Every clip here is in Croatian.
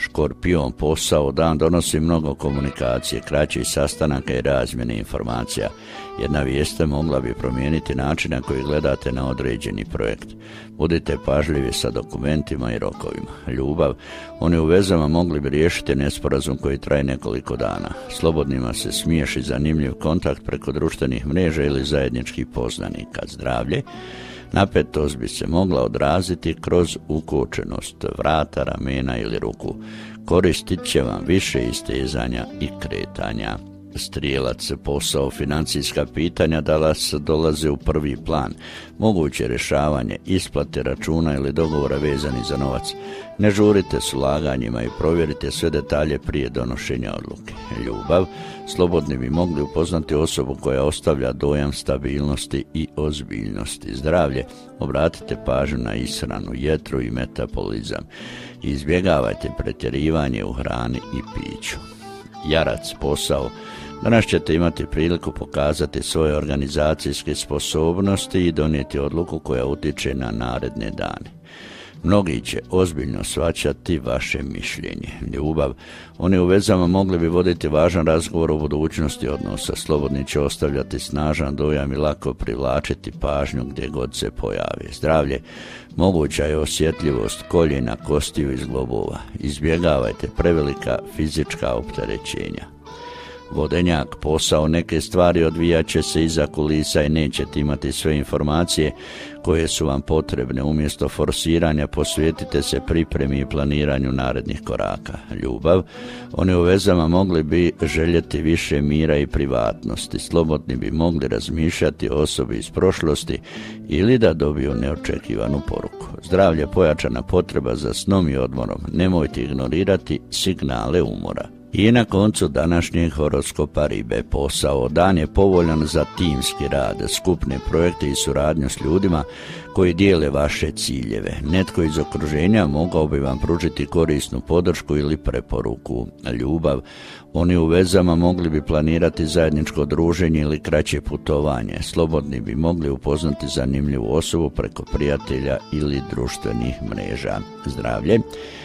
Škorpion, posao, dan donosi mnogo komunikacije, kraćih sastanaka i razmjene informacija. Jedna vijest mogla bi promijeniti način na koji gledate na određeni projekt. Budite pažljivi sa dokumentima i rokovima. Ljubav, oni u vezama mogli bi riješiti nesporazum koji traje nekoliko dana. Slobodnima se smiješi zanimljiv kontakt preko društvenih mreža ili zajedničkih poznanika. Zdravlje, napetost bi se mogla odraziti kroz ukočenost vrata, ramena ili ruku. Koristit će vam više istezanja i kretanja. Strijelac, posao, financijska pitanja danas dolaze u prvi plan. Moguće rješavanje, isplate računa ili dogovora vezani za novac. Ne žurite s ulaganjima i provjerite sve detalje prije donošenja odluke. Ljubav, slobodni bi mogli upoznati osobu koja ostavlja dojam stabilnosti i ozbiljnosti. Zdravlje, obratite pažnju na ishranu, jetru i metabolizam. Izbjegavajte pretjerivanje u hrani i piću. Jarac, posao. Danas ćete imati priliku pokazati svoje organizacijske sposobnosti i donijeti odluku koja utječe na naredne dane. Mnogi će ozbiljno shvaćati vaše mišljenje. Ljubav, oni u vezama mogli bi voditi važan razgovor o budućnosti odnosa. Slobodni će ostavljati snažan dojam i lako privlačiti pažnju gdje god se pojavi. Zdravlje, moguća je osjetljivost koljena, kostiju i zglobova. Izbjegavajte prevelika fizička opterećenja. Vodenjak, posao, neke stvari odvijat će se iza kulisa i nećete imati sve informacije koje su vam potrebne. Umjesto forsiranja posvetite se pripremi i planiranju narednih koraka. Ljubav, oni u vezama mogli bi željeti više mira i privatnosti. Slobodni bi mogli razmišljati o osobi iz prošlosti ili da dobiju neočekivanu poruku. Zdravlje, pojačana potreba za snom i odmorom. Nemojte ignorirati signale umora. I na koncu današnjeg horoskopa Ribe, posao. Dan je povoljan za timski rad, skupne projekte i suradnju s ljudima koji dijele vaše ciljeve. Netko iz okruženja mogao bi vam pružiti korisnu podršku ili preporuku. Ljubav, oni u vezama mogli bi planirati zajedničko druženje ili kraće putovanje. Slobodni bi mogli upoznati zanimljivu osobu preko prijatelja ili društvenih mreža. Zdravlje,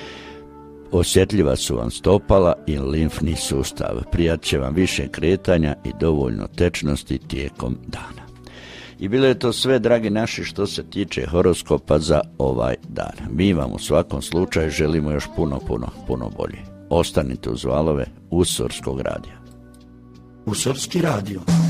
osjetljiva su vam stopala i limfni sustav. Prijat će vam više kretanja i dovoljno tečnosti tijekom dana. I bilo je to sve, dragi naši, što se tiče horoskopa za ovaj dan. Mi vam u svakom slučaju želimo još puno bolje. Ostanite uz valove Usorskog radija. Usorski radio.